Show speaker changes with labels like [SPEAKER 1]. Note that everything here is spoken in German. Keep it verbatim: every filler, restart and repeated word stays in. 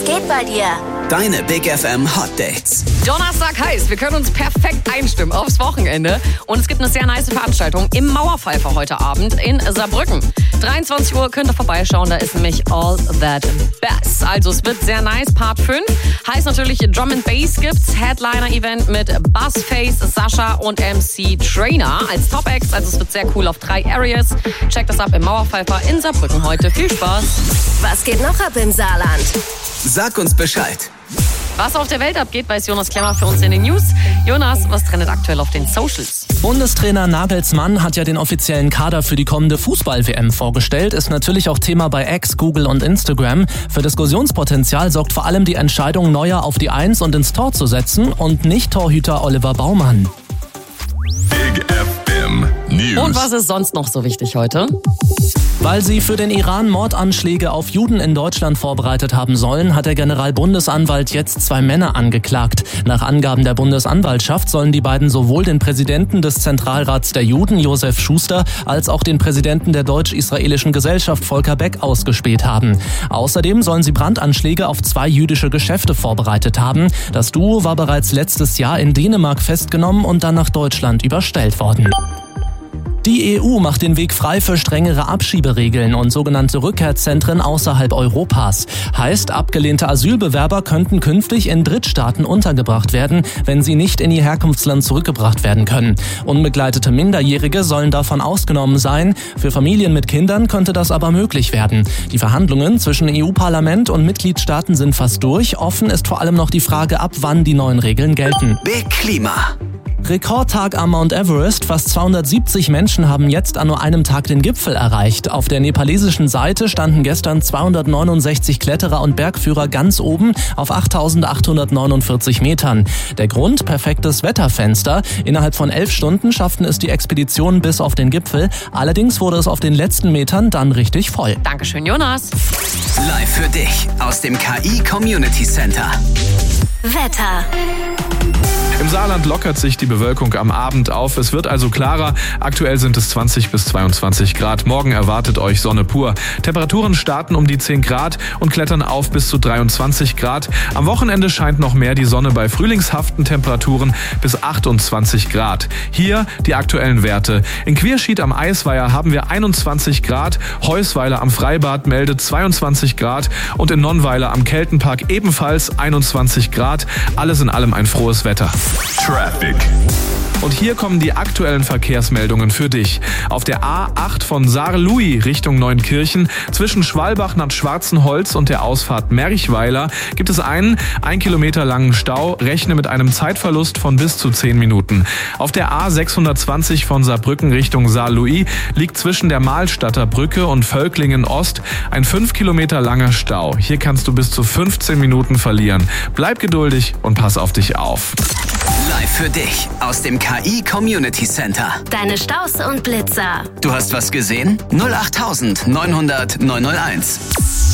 [SPEAKER 1] Was geht bei dir?
[SPEAKER 2] Deine Big F M Hot Dates.
[SPEAKER 3] Donnerstag heißt, wir können uns perfekt einstimmen aufs Wochenende. Und es gibt eine sehr nice Veranstaltung im Mauerpfeifer heute Abend in Saarbrücken. dreiundzwanzig Uhr könnt ihr vorbeischauen, da ist nämlich All That Bass. Also es wird sehr nice. Part fünf heißt natürlich Drum and Bass gibt's. Headliner-Event mit Buzzface, Sascha und M C Trainer als Top-Acts. Also es wird sehr cool auf drei Areas. Checkt das ab im Mauerpfeifer in Saarbrücken heute. Viel Spaß.
[SPEAKER 1] Was geht noch ab im Saarland?
[SPEAKER 2] Sag uns Bescheid.
[SPEAKER 3] Was auf der Welt abgeht, weiß Jonas Klemmer für uns in den News. Jonas, was trendet aktuell auf den Socials?
[SPEAKER 4] Bundestrainer Nagelsmann hat ja den offiziellen Kader für die kommende Fußball-W M vorgestellt. Ist natürlich auch Thema bei X, Google und Instagram. Für Diskussionspotenzial sorgt vor allem die Entscheidung, Neuer auf die Eins und ins Tor zu setzen und nicht Torhüter Oliver Baumann.
[SPEAKER 5] Big F M News.
[SPEAKER 3] Und was ist sonst noch so wichtig heute?
[SPEAKER 4] Weil sie für den Iran Mordanschläge auf Juden in Deutschland vorbereitet haben sollen, hat der Generalbundesanwalt jetzt zwei Männer angeklagt. Nach Angaben der Bundesanwaltschaft sollen die beiden sowohl den Präsidenten des Zentralrats der Juden, Josef Schuster, als auch den Präsidenten der Deutsch-Israelischen Gesellschaft, Volker Beck, ausgespäht haben. Außerdem sollen sie Brandanschläge auf zwei jüdische Geschäfte vorbereitet haben. Das Duo war bereits letztes Jahr in Dänemark festgenommen und dann nach Deutschland überstellt worden. Die E U macht den Weg frei für strengere Abschieberegeln und sogenannte Rückkehrzentren außerhalb Europas. Heißt, abgelehnte Asylbewerber könnten künftig in Drittstaaten untergebracht werden, wenn sie nicht in ihr Herkunftsland zurückgebracht werden können. Unbegleitete Minderjährige sollen davon ausgenommen sein. Für Familien mit Kindern könnte das aber möglich werden. Die Verhandlungen zwischen E U-Parlament und Mitgliedstaaten sind fast durch. Offen ist vor allem noch die Frage, ab wann die neuen Regeln gelten.
[SPEAKER 2] Big Klima.
[SPEAKER 4] Rekordtag am Mount Everest. Fast zweihundertsiebzig Menschen haben jetzt an nur einem Tag den Gipfel erreicht. Auf der nepalesischen Seite standen gestern zweihundertneunundsechzig Kletterer und Bergführer ganz oben auf achttausendachthundertneunundvierzig Metern. Der Grund? Perfektes Wetterfenster. Innerhalb von elf Stunden schafften es die Expedition bis auf den Gipfel. Allerdings wurde es auf den letzten Metern dann richtig voll.
[SPEAKER 3] Dankeschön, Jonas.
[SPEAKER 2] Live für dich aus dem K I Community Center.
[SPEAKER 1] Wetter.
[SPEAKER 5] Im Saarland lockert sich die Bewölkung am Abend auf. Es wird also klarer. Aktuell sind es zwanzig bis zweiundzwanzig Grad. Morgen erwartet euch Sonne pur. Temperaturen starten um die zehn Grad und klettern auf bis zu dreiundzwanzig Grad. Am Wochenende scheint noch mehr die Sonne bei frühlingshaften Temperaturen bis achtundzwanzig Grad. Hier die aktuellen Werte. In Querschied am Eisweiher haben wir einundzwanzig Grad. Heusweiler am Freibad meldet zweiundzwanzig Grad. Und in Nonnweiler am Keltenpark ebenfalls einundzwanzig Grad. Alles in allem ein frohes Wetter.
[SPEAKER 6] Traffic.
[SPEAKER 5] Und hier kommen die aktuellen Verkehrsmeldungen für dich. Auf der A acht von Saarlouis Richtung Neunkirchen zwischen Schwalbach nach Schwarzenholz und der Ausfahrt Merchweiler gibt es einen ein Kilometer langen Stau. Rechne mit einem Zeitverlust von bis zu zehn Minuten. Auf der A sechshundertzwanzig von Saarbrücken Richtung Saarlouis liegt zwischen der Mahlstadter Brücke und Völklingen Ost ein fünf Kilometer langer Stau. Hier kannst du bis zu fünfzehn Minuten verlieren. Bleib geduldig und pass auf dich auf.
[SPEAKER 2] Live für dich aus dem K I Community Center.
[SPEAKER 1] Deine Staus und Blitzer.
[SPEAKER 2] Du hast was gesehen? null acht neunhundert neunhunderteins.